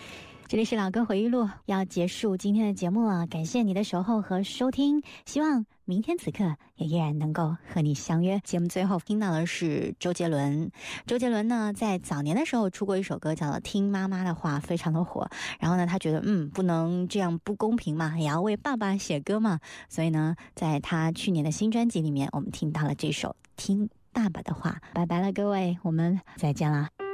这里是老歌回忆录，要结束今天的节目了，感谢你的守候和收听，希望明天此刻也依然能够和你相约。节目最后听到的是周杰伦，周杰伦呢在早年的时候出过一首歌叫做《听妈妈的话》，非常的火。然后呢他觉得不能这样不公平嘛，也要为爸爸写歌嘛，所以呢在他去年的新专辑里面，我们听到了这首《听爸爸的话》。拜拜了各位，我们再见啦。